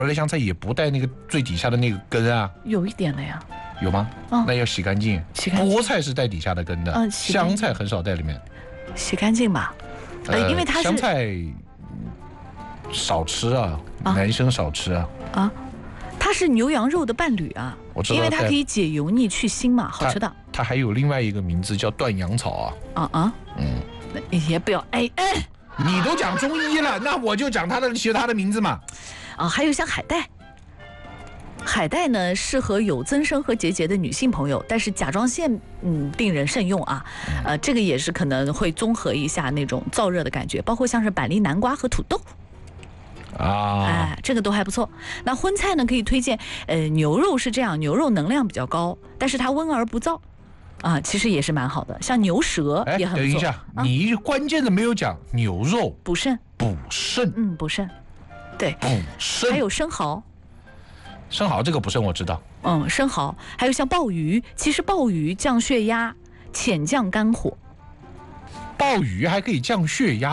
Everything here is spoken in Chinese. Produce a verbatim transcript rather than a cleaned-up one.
来香菜也不带那个最底下的那个根啊， 有一点了呀。 有吗？ 哦那要洗干净。 洗干净菠菜是带底下的根的， 嗯洗干净香菜很少带里面。 洗干净吧。呃，因为它是香菜少吃啊， 啊男生少吃啊。 啊，它是牛羊肉的伴侣啊， 我知道因为它可以解油腻去腥嘛，好吃的。 它还有另外一个名字叫断阳草啊。 啊啊， 嗯， 那也不要哎哎你都讲中医了，那我就讲它的其他的名字嘛。 啊，还有像海带。海带呢，适合有增生和结节的女性朋友，但是甲状腺嗯病人慎用啊。呃，这个也是可能会综合一下那种燥热的感觉，包括像是板栗、南瓜和土豆。 啊， 哎，这个都还不错。那荤菜呢，可以推荐，呃，牛肉是这样，牛肉能量比较高，但是它温而不燥，啊，其实也是蛮好的。像牛舌哎， 也很不错。 等一下， 啊、 你关键的没有讲牛肉补肾， 补肾， 嗯，补肾，对， 补肾。 还有生蚝， 生蚝这个补肾我知道。 嗯，生蚝，还有像鲍鱼，其实鲍鱼降血压，潜降肝火。 鲍鱼还可以降血压。